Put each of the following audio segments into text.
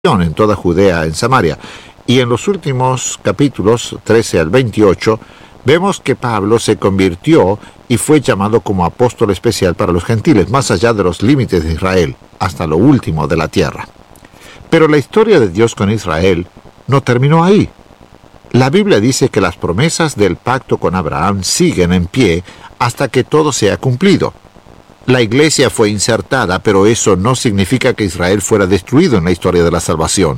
en toda Judea, en Samaria. Y en los últimos capítulos 13 al 28, vemos que Pablo se convirtió y fue llamado como apóstol especial para los gentiles, más allá de los límites de Israel, hasta lo último de la tierra. Pero la historia de Dios con Israel no terminó ahí. La Biblia dice que las promesas del pacto con Abraham siguen en pie hasta que todo sea cumplido. La iglesia fue insertada, pero eso no significa que Israel fuera destruido en la historia de la salvación.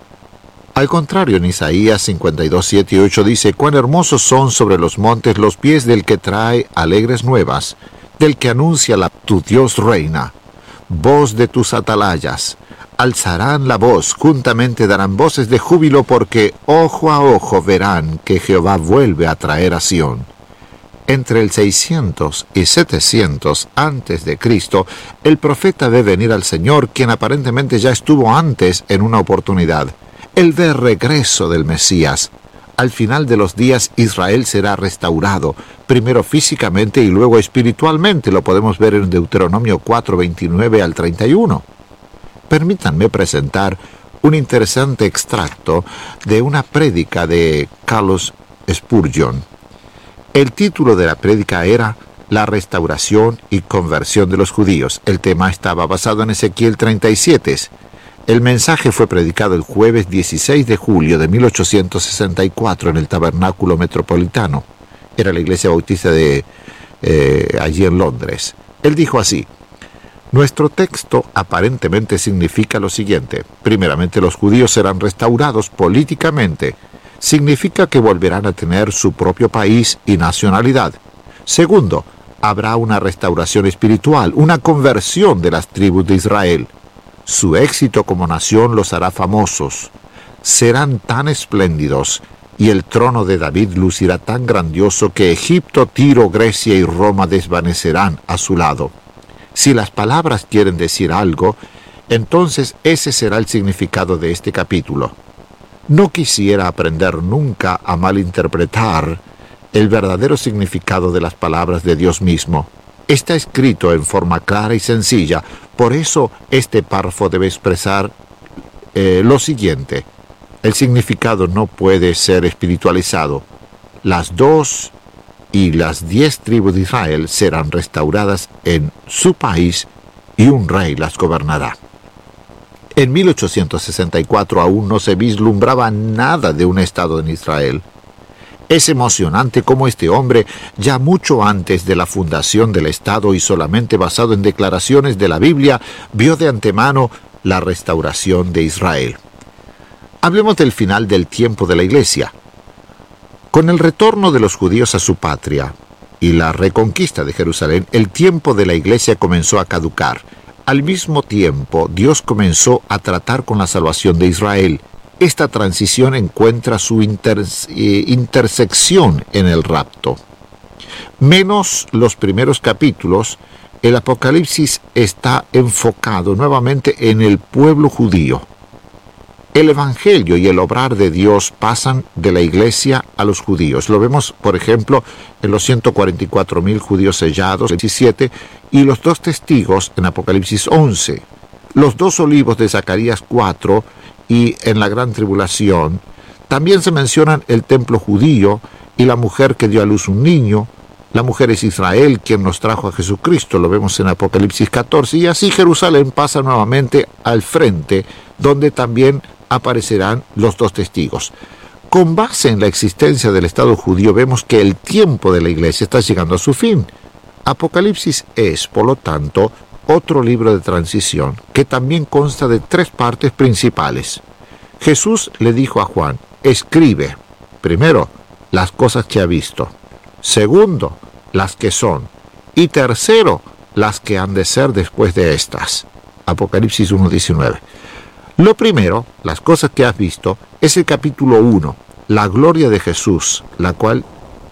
Al contrario, en Isaías 52, 7 y 8 dice: «Cuán hermosos son sobre los montes los pies del que trae alegres nuevas, del que anuncia tu Dios reina. Voz de tus atalayas, alzarán la voz, juntamente darán voces de júbilo, porque ojo a ojo verán que Jehová vuelve a traer a Sión». Entre el 600 y 700 antes de Cristo, el profeta ve venir al Señor, quien aparentemente ya estuvo antes en una oportunidad. Él ve el regreso del Mesías. Al final de los días, Israel será restaurado, primero físicamente y luego espiritualmente. Lo podemos ver en Deuteronomio 4, 29 al 31. Permítanme presentar un interesante extracto de una prédica de Charles Spurgeon. El título de la prédica era «La restauración y conversión de los judíos». El tema estaba basado en Ezequiel 37. El mensaje fue predicado el jueves 16 de julio de 1864 en el Tabernáculo Metropolitano. Era la iglesia bautista de allí en Londres. Él dijo así: «Nuestro texto aparentemente significa lo siguiente. Primeramente, los judíos serán restaurados políticamente. Significa que volverán a tener su propio país y nacionalidad. Segundo, habrá una restauración espiritual, una conversión de las tribus de Israel. Su éxito como nación los hará famosos. Serán tan espléndidos, y el trono de David lucirá tan grandioso que Egipto, Tiro, Grecia y Roma desvanecerán a su lado. Si las palabras quieren decir algo, entonces ese será el significado de este capítulo. No quisiera aprender nunca a malinterpretar el verdadero significado de las palabras de Dios mismo. Está escrito en forma clara y sencilla, por eso este párrafo debe expresar lo siguiente. El significado no puede ser espiritualizado. Las 2 y las 10 tribus de Israel serán restauradas en su país y un rey las gobernará». En 1864 aún no se vislumbraba nada de un Estado en Israel. Es emocionante cómo este hombre, ya mucho antes de la fundación del Estado y solamente basado en declaraciones de la Biblia, vio de antemano la restauración de Israel. Hablemos del final del tiempo de la Iglesia. Con el retorno de los judíos a su patria y la reconquista de Jerusalén, el tiempo de la Iglesia comenzó a caducar. Al mismo tiempo, Dios comenzó a tratar con la salvación de Israel. Esta transición encuentra su intersección en el rapto. Menos los primeros capítulos, el Apocalipsis está enfocado nuevamente en el pueblo judío. El Evangelio y el obrar de Dios pasan de la iglesia a los judíos. Lo vemos, por ejemplo, en los 144,000 judíos sellados, 17, y los 2 testigos en Apocalipsis 11. Los 2 olivos de Zacarías 4 y en la gran tribulación. También se mencionan el templo judío y la mujer que dio a luz un niño. La mujer es Israel, quien nos trajo a Jesucristo. Lo vemos en Apocalipsis 14. Y así Jerusalén pasa nuevamente al frente, donde también aparecerán los 2 testigos. Con base en la existencia del Estado judío, vemos que el tiempo de la iglesia está llegando a su fin. Apocalipsis es, por lo tanto, otro libro de transición que también consta de 3 partes principales. Jesús le dijo a Juan: escribe, primero, las cosas que ha visto; segundo, las que son; y tercero, las que han de ser después de estas. Apocalipsis 1:19. Lo primero, las cosas que has visto, es el capítulo 1, la gloria de Jesús, la cual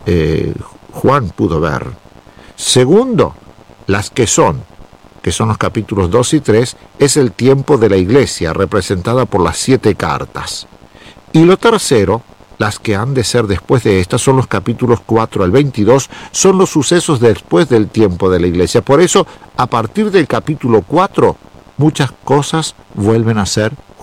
Juan pudo ver. Segundo, las que son los capítulos 2 y 3, es el tiempo de la iglesia, representada por las 7 cartas. Y lo tercero, las que han de ser después de estas, son los capítulos 4 al 22, son los sucesos después del tiempo de la iglesia. Por eso, a partir del capítulo 4, muchas cosas vuelven a ser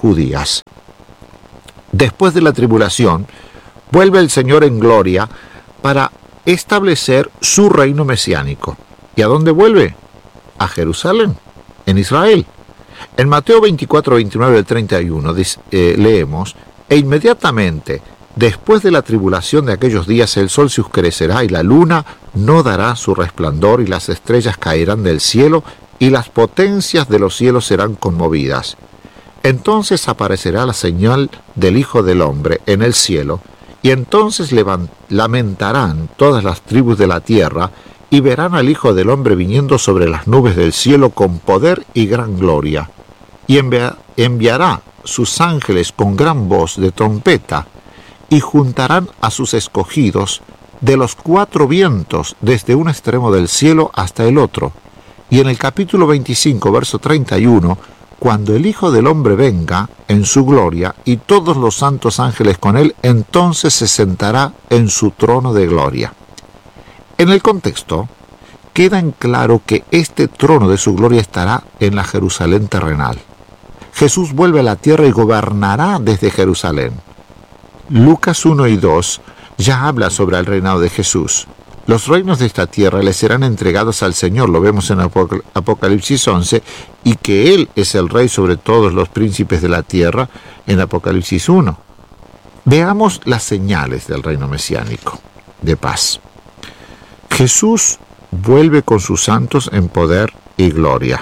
judías. Después de la tribulación, vuelve el Señor en gloria para establecer su reino mesiánico. ¿Y a dónde vuelve? A Jerusalén, en Israel. En Mateo 24, 29 al 31 leemos: e inmediatamente después de la tribulación de aquellos días el sol se oscurecerá y la luna no dará su resplandor y las estrellas caerán del cielo y las potencias de los cielos serán conmovidas. Entonces aparecerá la señal del Hijo del Hombre en el cielo, y entonces lamentarán todas las tribus de la tierra, y verán al Hijo del Hombre viniendo sobre las nubes del cielo con poder y gran gloria. Y enviará sus ángeles con gran voz de trompeta, y juntarán a sus escogidos de los cuatro vientos, desde un extremo del cielo hasta el otro. Y en el capítulo 25, verso 31, cuando el Hijo del Hombre venga en su gloria y todos los santos ángeles con él, entonces se sentará en su trono de gloria. En el contexto, queda en claro que este trono de su gloria estará en la Jerusalén terrenal. Jesús vuelve a la tierra y gobernará desde Jerusalén. Lucas 1 y 2 ya habla sobre el reinado de Jesús. Los reinos de esta tierra le serán entregados al Señor, lo vemos en Apocalipsis 11, y que Él es el Rey sobre todos los príncipes de la tierra, en Apocalipsis 1. Veamos las señales del reino mesiánico de paz. Jesús vuelve con sus santos en poder y gloria.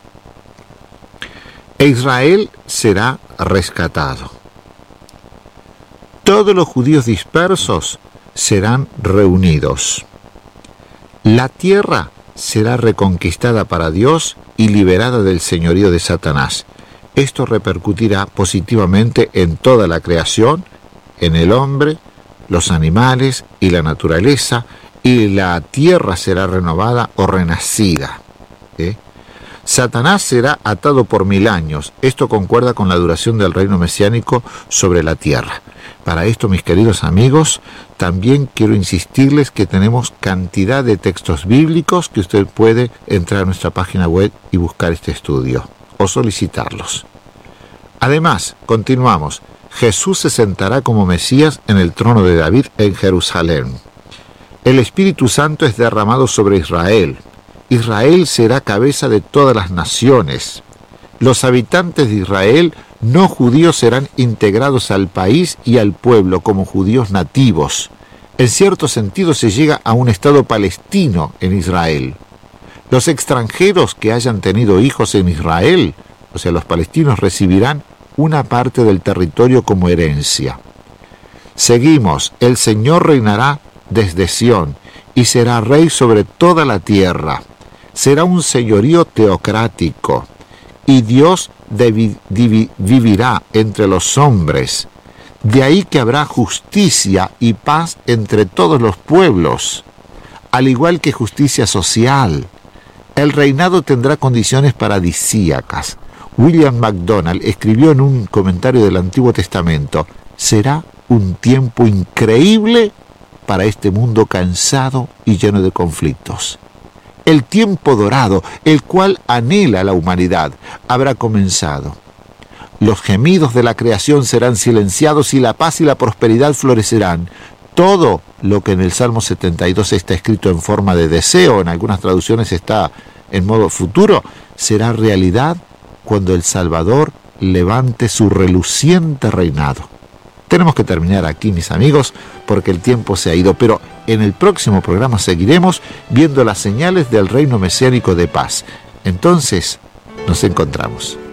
E Israel será rescatado. Todos los judíos dispersos serán reunidos. La tierra será reconquistada para Dios y liberada del señorío de Satanás. Esto repercutirá positivamente en toda la creación, en el hombre, los animales y la naturaleza, y la tierra será renovada o renacida. Satanás será atado por 1000 años. Esto concuerda con la duración del reino mesiánico sobre la tierra. Para esto, mis queridos amigos, también quiero insistirles que tenemos cantidad de textos bíblicos que usted puede entrar a nuestra página web y buscar este estudio o solicitarlos. Además, continuamos. Jesús se sentará como Mesías en el trono de David en Jerusalén. El Espíritu Santo es derramado sobre Israel. Israel será cabeza de todas las naciones. Los habitantes de Israel no judíos serán integrados al país y al pueblo como judíos nativos. En cierto sentido se llega a un estado palestino en Israel. Los extranjeros que hayan tenido hijos en Israel, o sea, los palestinos, recibirán una parte del territorio como herencia. Seguimos, el Señor reinará desde Sión y será rey sobre toda la tierra. Será un señorío teocrático y Dios vivirá entre los hombres. De ahí que habrá justicia y paz entre todos los pueblos, al igual que justicia social. El reinado tendrá condiciones paradisíacas. William MacDonald escribió en un comentario del Antiguo Testamento: será un tiempo increíble para este mundo cansado y lleno de conflictos. El tiempo dorado, el cual anhela la humanidad, habrá comenzado. Los gemidos de la creación serán silenciados y la paz y la prosperidad florecerán. Todo lo que en el Salmo 72 está escrito en forma de deseo, en algunas traducciones está en modo futuro, será realidad cuando el Salvador levante su reluciente reinado. Tenemos que terminar aquí, mis amigos, porque el tiempo se ha ido, pero en el próximo programa seguiremos viendo las señales del reino mesiánico de paz. Entonces, nos encontramos.